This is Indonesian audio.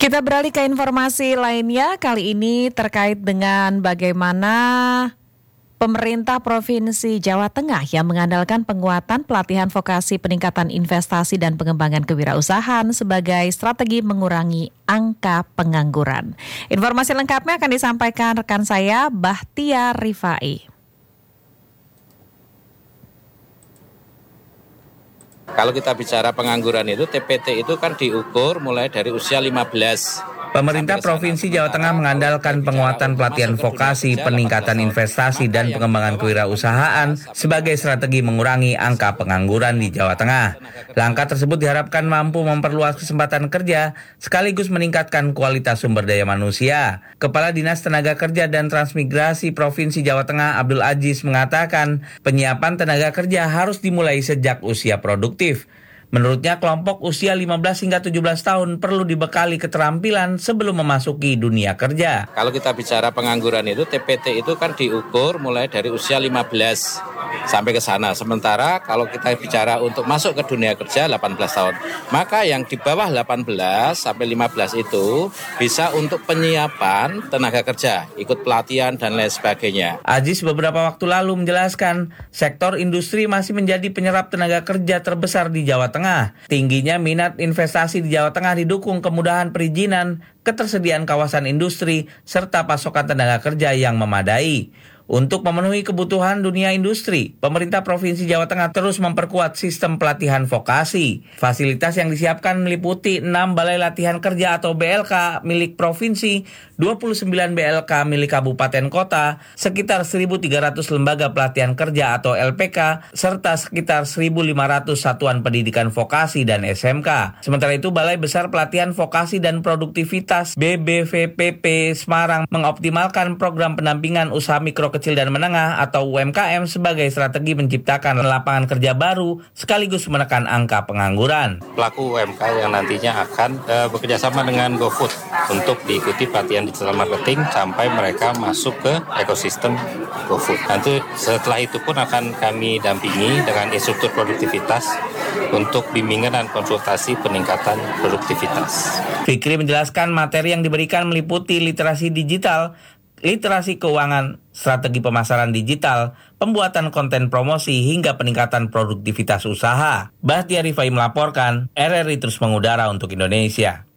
Kita beralih ke informasi lainnya, kali ini terkait dengan bagaimana pemerintah Provinsi Jawa Tengah yang mengandalkan penguatan pelatihan vokasi, peningkatan investasi dan pengembangan kewirausahaan sebagai strategi mengurangi angka pengangguran. Informasi lengkapnya akan disampaikan rekan saya, Bahtia Rifai. Kalau kita bicara pengangguran itu, TPT itu kan diukur mulai dari usia 15. Pemerintah Provinsi Jawa Tengah mengandalkan penguatan pelatihan vokasi, peningkatan investasi, dan pengembangan kewirausahaan sebagai strategi mengurangi angka pengangguran di Jawa Tengah. Langkah tersebut diharapkan mampu memperluas kesempatan kerja sekaligus meningkatkan kualitas sumber daya manusia. Kepala Dinas Tenaga Kerja dan Transmigrasi Provinsi Jawa Tengah Abdul Aziz mengatakan penyiapan tenaga kerja harus dimulai sejak usia produktif. Menurutnya, kelompok usia 15 hingga 17 tahun perlu dibekali keterampilan sebelum memasuki dunia kerja. Kalau kita bicara pengangguran itu, TPT itu kan diukur mulai dari usia 15 sampai ke sana. Sementara kalau kita bicara untuk masuk ke dunia kerja 18 tahun. Maka yang di bawah 18 sampai 15 itu bisa untuk penyiapan tenaga kerja, ikut pelatihan dan lain sebagainya. Aziz beberapa waktu lalu menjelaskan, sektor industri masih menjadi penyerap tenaga kerja terbesar di Jawa Tengah. Tingginya minat investasi di Jawa Tengah didukung kemudahan perizinan, ketersediaan kawasan industri, serta pasokan tenaga kerja yang memadai. Untuk memenuhi kebutuhan dunia industri, pemerintah Provinsi Jawa Tengah terus memperkuat sistem pelatihan vokasi. Fasilitas yang disiapkan meliputi 6 balai latihan kerja atau BLK milik provinsi, 29 BLK milik kabupaten kota, sekitar 1.300 lembaga pelatihan kerja atau LPK, serta sekitar 1.500 satuan pendidikan vokasi dan SMK. Sementara itu, Balai Besar Pelatihan Vokasi dan Produktivitas BBVPP Semarang mengoptimalkan program pendampingan usaha mikro kecil dan menengah atau UMKM sebagai strategi menciptakan lapangan kerja baru sekaligus menekan angka pengangguran. Pelaku UMKM yang nantinya akan bekerjasama dengan GoFood untuk diikuti pelatihan digital marketing sampai mereka masuk ke ekosistem GoFood. Nanti setelah itu pun akan kami dampingi dengan instruktur produktivitas untuk bimbingan dan konsultasi peningkatan produktivitas. Fikri menjelaskan materi yang diberikan meliputi literasi digital, literasi keuangan, strategi pemasaran digital, pembuatan konten promosi, hingga peningkatan produktivitas usaha. Bahtia Rifai melaporkan, RRI terus mengudara untuk Indonesia.